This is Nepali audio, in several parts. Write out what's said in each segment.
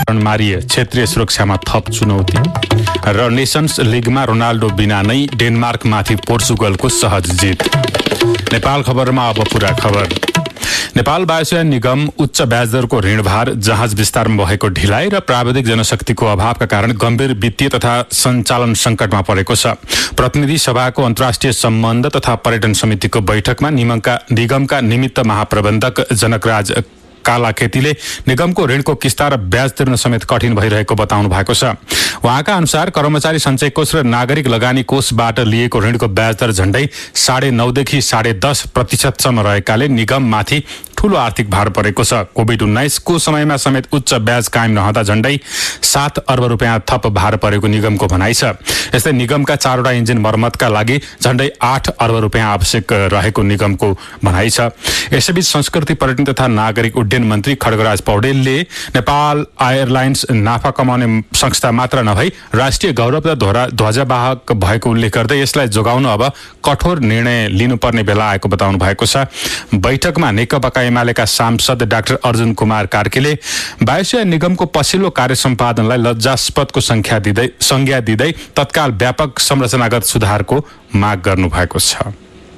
कारण मारिए, क्षेत्रीय सुरक्षामा थप चुनौती। र नेसन्स लिगमा रोनाल्डो बिना नै डेनमार्कमाथि पोर्चुगलको सहज जित। नेपाल खबरमा अब पूरा खबर। नेपाल वायुसेना निगम उच्च ब्याजदरको ऋणभार, जहाज विस्तारमा भएको ढिलाइ र प्राविधिक जनशक्तिको अभावका कारण गम्भीर वित्तीय तथा सञ्चालन सङ्कटमा परेको छ। प्रतिनिधि सभाको अन्तर्राष्ट्रिय सम्बन्ध तथा पर्यटन समितिको बैठकमा निगमका निमित्त महाप्रबन्धक जनकराज कालाखेतीले निगमको ऋणको किस्ता र ब्याज तिर्न समेत कठिन भइरहेको बताउनु भएको छ। उहाँका अनुसार कर्मचारी सञ्चय कोष र नागरिक लगानी कोषबाट लिएको ऋणको ब्याज दर झण्डै 9.5 देखि 10.5% रहेकाले निगममाथि ठूलो आर्थिक भार परेको छ। कोभिड-19 को समयमा समेत उच्च ब्याज कायम रहँदा झण्डै 7 अर्ब रुपियाँ थप भार परेको निगमको भनाइ छ। यस्तै निगमका 4वटा इन्जिन मर्मतका लागि झण्डै 8 अर्ब रुपियाँ आवश्यक रहेको निगमको भनाइ छ। यसैबीच संस्कृति, पर्यटन तथा नागरिक उड्डयन मन्त्री खड्गराज पौडेलले नेपाल एयरलाइन्स नाफा कमाउने संस्था मात्र नभई राष्ट्रिय गौरव र ध्वजावाहक भएको उल्लेख गर्दै यसलाई जोगाउन अब कठोर निर्णय लिनुपर्ने बेला आएको बताउनु भएको छ। बैठकमा नेकपा एमालेका सांसद डाक्टर अर्जुन कुमार कार्कीले वायुसेना निगमको पछिल्लो कार्य सम्पादनलाई लज्जास्पदको संज्ञा दिँदै तत्काल व्यापक संरचनागत सुधारको माग गर्नु भएको छ।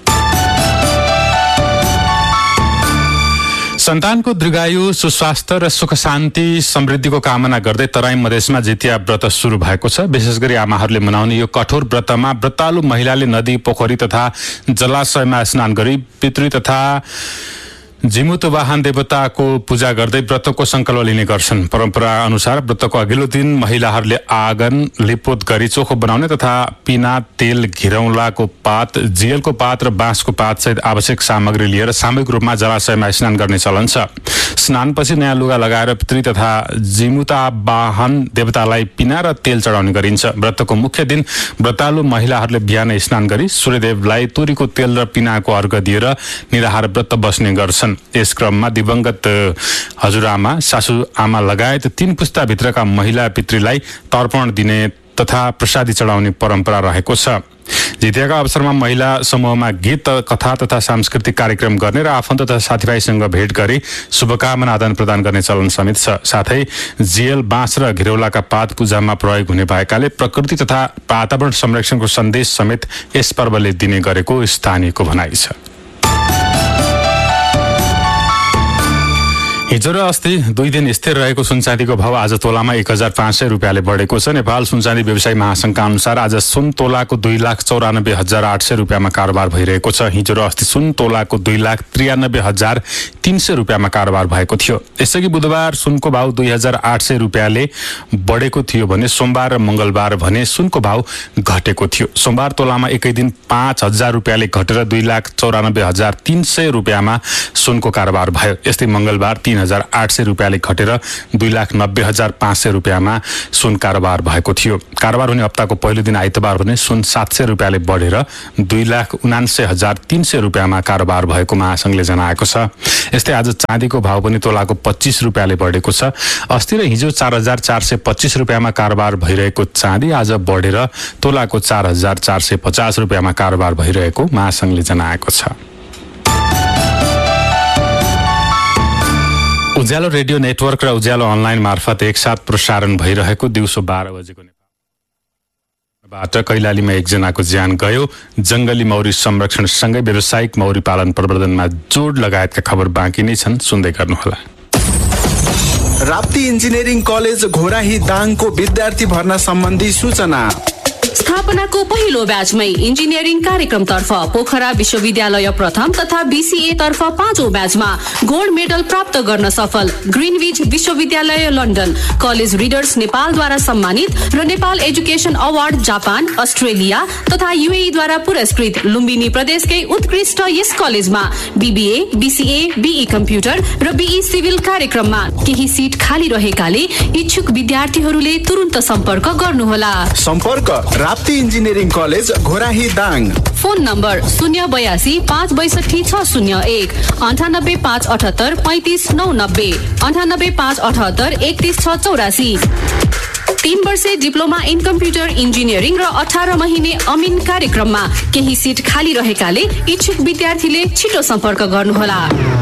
सन्तानको दीर्घायु, सुस्वास्थ्य र सुख शान्ति समृद्धिको कामना गर्दै तराई मधेसमा जितिया व्रत सुरु भएको छ। विशेष गरी आमाहरूले मनाउने यो कठोर व्रतमा व्रतालु महिलाले नदी, पोखरी तथा जलाशयमा स्नान गरी पितृ तथा जिमुत वाहन देवताको पूजा गर्दै व्रतको संकल्प लिने गर्छन्। परम्परा अनुसार व्रतको अघिल्लो दिन महिलाहरूले आँगन लिपोत गरी चोखो बनाउने तथा पिना, तेल, घिरौलाको पात, जियलको पात र बाँसको पात सहित आवश्यक सामग्री लिएर सामूहिक रूपमा जलाशयमा स्नान गर्ने चलन छ। स्नानपछि नयाँ लुगा लगाएर पितृ तथा जिमुता वाहन देवतालाई पिना र तेल चढाउने गरिन्छ। व्रतको मुख्य दिन व्रतालु महिलाहरूले बिहान स्नान गरी सूर्यदेवलाई तुरीको तेल र पिनाको अर्घ दिएर निराहार व्रत बस्ने गर्छन्। यस क्रममा दिवंगत हजुरआमा, सासुआमा लगायत 3 पुस्ताभित्रका महिला पितृलाई तर्पण दिने तथा प्रसादी चढाउने परम्परा रहेको छ। जितियाका अवसरमा महिला समूहमा गीत, कथा तथा सांस्कृतिक कार्यक्रम गर्ने र आफन्त तथा साथीभाइसँग भेट गरी शुभकामना आदान प्रदान गर्ने चलन समेत छ। साथै जियल, बाँस र घिरौलाका पात पूजामा प्रयोग हुने भएकाले प्रकृति तथा वातावरण संरक्षणको सन्देश समेत यस पर्वले दिने गरेको स्थानीयको भनाइ छ। हिजो र अस्ति 2 दिन स्थिर रहेको सुनचाँदीको भाव आज तोलामा 1500 रुपियाँले बढेको छ। नेपाल सुनचाँदी व्यवसायी महासंघका अनुसार आज सुन तोलाको 2,94,800 रुपियाँमा कारोबार भइरहेको छ। हिजो र अस्ति सुन तोलाको 2,93,300 रुपियाँमा कारोबार भएको थियो। यसअघि बुधबार सुनको भाव 2,800 रुपियाँले बढेको थियो भने सोमबार र मंगलबार भने सुनको भाव घटेको थियो। सोमबार तोलामा एकै दिन 5,000 रुपियाँले घटेर 2,94,300 रुपियाँमा सुनको कारोबार भयो। यस्तै मंगलबार 3,800 रुपियाँले घटेर 2,90,500 रुपियाँमा सुन कारोबार भएको थियो। कारोबार हुने हप्ताको पहिलो दिन आइतबार भने सुन 700 रुपियाँले बढेर 2,79,300 रुपियाँमा कारोबार भएको महासंघले जनाएको छ। यस्तै आज चाँदीको भाव पनि तोलाको 25 रुपियाँले बढेको छ। अस्ति र हिजो 4,425 रुपियाँमा कारोबार भइरहेको चाँदी आज बढेर तोलाको 4,450 रुपियाँमा कारोबार भइरहेको महासंघले जनाएको छ। उज्यालो रेडियो नेटवर्क र उज्यालो अनलाइन मार्फत एकसाथ प्रसारण भइरहेको दिउँसो 12 बजेको नेपालबाट कैलालीमा एकजनाको ज्यान गयो। जंगली मौरी संरक्षणसँगै व्यावसायिक मौरी पालन प्रवर्धनमा जोड लगायतका खबर बाँकी नै छन्, सुन्दै गर्नुहोला। राप्ती इन्जिनियरिङ कलेज घोराही दाङको विद्यार्थी भर्ना सम्बन्धी सूचना। स्थापनाको पहिलो ब्याचमै इन्जिनियरिङ कार्यक्रमतर्फ पोखरा विश्वविद्यालय प्रथम तथा बीसीए तर्फ 5औं ब्याचमा गोल्ड मेडल प्राप्त गर्न सफल ग्रिनविच विश्वविद्यालय लन्डन, कलेज रिडर्स नेपालद्वारा सम्मानित र Nepal education award Japan, Australia तथा यूएई द्वारा पुरस्कृत लुम्बिनी प्रदेशकै उत्कृष्ट यस कलेजमा बीबीए, बीसीए, बीई कम्प्युटर र बीई सिभिल कार्यक्रममा केही सिट खाली रहेकाले इच्छुक विद्यार्थीहरूले तुरुन्त सम्पर्क गर्नुहोला। सम्पर्क Rapti engineering college Ghorahi Dang. Phone number 082 562 601 98 578 35 990 98 578 31 684। 3 वर्षे डिप्लोमा इन कम्प्युटर इन्जिनियरिङ र 18 महिने अमिन कार्यक्रममा केही सिट खाली रहेकाले इच्छुक विद्यार्थीले छिटो सम्पर्क गर्नुहोला।